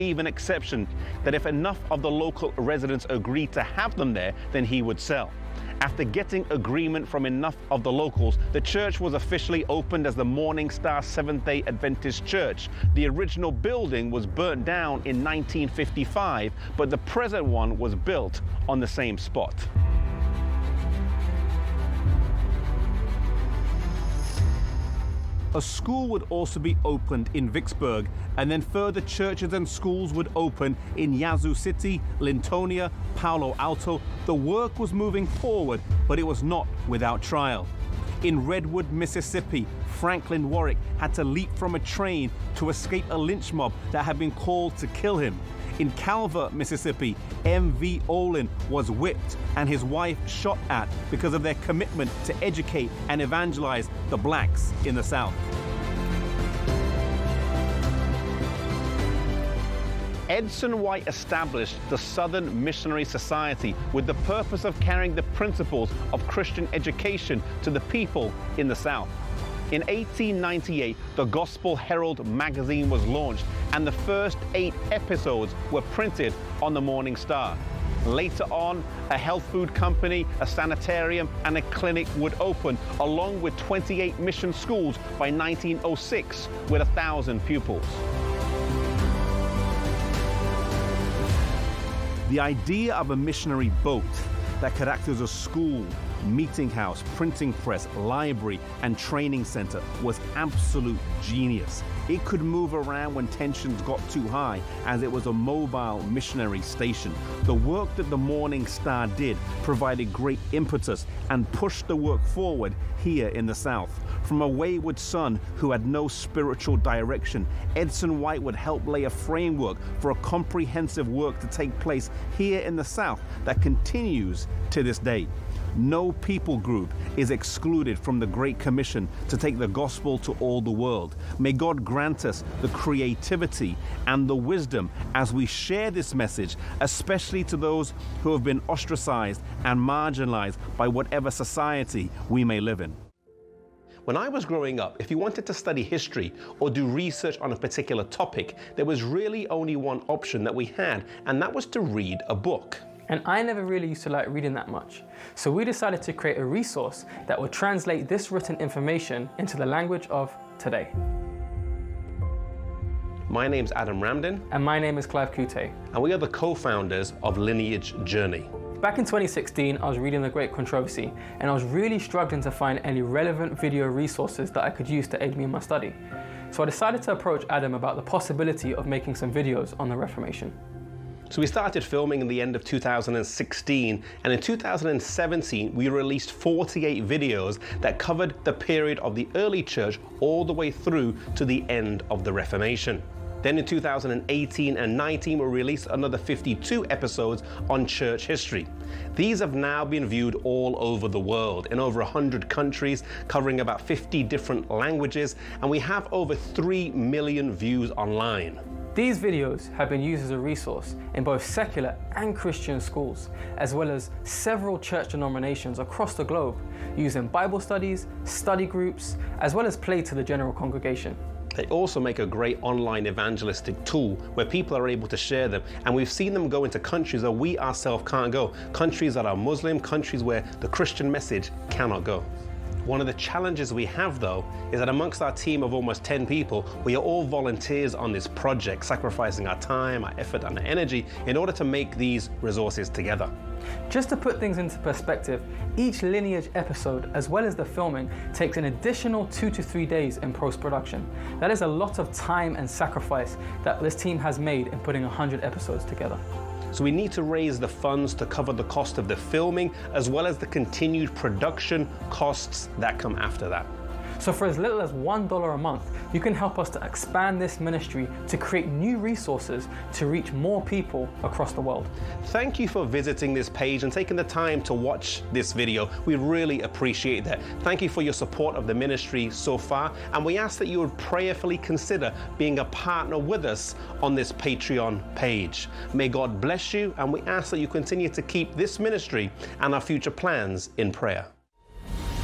an exception that if enough of the local residents agreed to have them there, then he would sell. After getting agreement from enough of the locals, the church was officially opened as the Morning Star Seventh-day Adventist Church. The original building was burnt down in 1955, but the present one was built on the same spot. A school would also be opened in Vicksburg, and then further churches and schools would open in Yazoo City, Lintonia, Palo Alto. The work was moving forward, but it was not without trial. In Redwood, Mississippi, Franklin Warwick had to leap from a train to escape a lynch mob that had been called to kill him. In Calvert, Mississippi, M.V. Olin was whipped and his wife shot at because of their commitment to educate and evangelize the blacks in the South. Edson White established the Southern Missionary Society with the purpose of carrying the principles of Christian education to the people in the South. In 1898, the Gospel Herald magazine was launched, and the first 8 episodes were printed on the Morning Star. Later on, a health food company, a sanitarium, and a clinic would open, along with 28 mission schools by 1906, with 1,000 pupils. The idea of a missionary boat that could act as a school, meeting house, printing press, library, and training center was absolute genius. It could move around when tensions got too high, as it was a mobile missionary station. The work that the Morning Star did provided great impetus and pushed the work forward here in the South. From a wayward son who had no spiritual direction, Edson White would help lay a framework for a comprehensive work to take place here in the South that continues to this day. No people group is excluded from the Great Commission to take the gospel to all the world. May God grant us the creativity and the wisdom as we share this message, especially to those who have been ostracized and marginalized by whatever society we may live in. When I was growing up, if you wanted to study history or do research on a particular topic, there was really only one option that we had, and that was to read a book. And I never really used to like reading that much. So we decided to create a resource that would translate this written information into the language of today. My name's Adam Ramden. And my name is Clive Kute. And we are the co-founders of Lineage Journey. Back in 2016, I was reading The Great Controversy, and I was really struggling to find any relevant video resources that I could use to aid me in my study. So I decided to approach Adam about the possibility of making some videos on the Reformation. So we started filming in the end of 2016, and in 2017 we released 48 videos that covered the period of the early church all the way through to the end of the Reformation. Then in 2018 and 19 we released another 52 episodes on church history. These have now been viewed all over the world, in over 100 countries, covering about 50 different languages, and we have over 3 million views online. These videos have been used as a resource in both secular and Christian schools, as well as several church denominations across the globe, using Bible studies, study groups, as well as play to the general congregation. They also make a great online evangelistic tool where people are able to share them, and we've seen them go into countries that we ourselves can't go, countries that are Muslim, countries where the Christian message cannot go. One of the challenges we have, though, is that amongst our team of almost 10 people, we are all volunteers on this project, sacrificing our time, our effort, and our energy in order to make these resources together. Just to put things into perspective, each Lineage episode, as well as the filming, takes an additional 2 to 3 days in post-production. That is a lot of time and sacrifice that this team has made in putting 100 episodes together. So we need to raise the funds to cover the cost of the filming, as well as the continued production costs that come after that. So for as little as $1 a month, you can help us to expand this ministry to create new resources to reach more people across the world. Thank you for visiting this page and taking the time to watch this video. We really appreciate that. Thank you for your support of the ministry so far, and we ask that you would prayerfully consider being a partner with us on this Patreon page. May God bless you, and we ask that you continue to keep this ministry and our future plans in prayer.